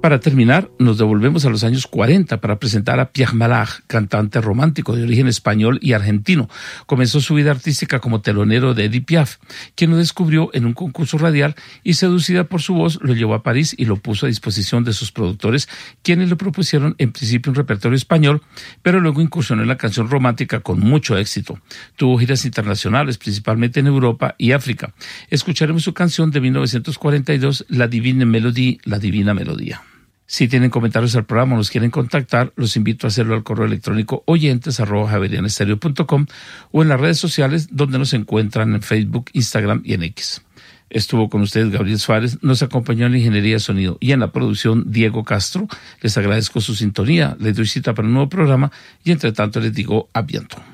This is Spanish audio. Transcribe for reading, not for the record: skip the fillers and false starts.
Para terminar, nos devolvemos a los años 40 para presentar a Pierre Malach, cantante romántico de origen español y argentino. Comenzó su vida artística como telonero de Edith Piaf, quien lo descubrió en un concurso radial y, seducida por su voz, lo llevó a París y lo puso a disposición de sus productores, quienes le propusieron en principio un repertorio español, pero luego incursionó en la canción romántica con mucho éxito. Tuvo giras internacionales, principalmente en Europa y África. Escucharemos su canción de 1942, La Divine Melodie, La Divina Melodía. Si tienen comentarios al programa o nos quieren contactar, los invito a hacerlo al correo electrónico oyentes@javerianestereo.com o en las redes sociales donde nos encuentran en Facebook, Instagram y en X. Estuvo con ustedes Gabriel Suárez, nos acompañó en la ingeniería de sonido y en la producción Diego Castro. Les agradezco su sintonía, les doy cita para un nuevo programa y entre tanto les digo a bientôt.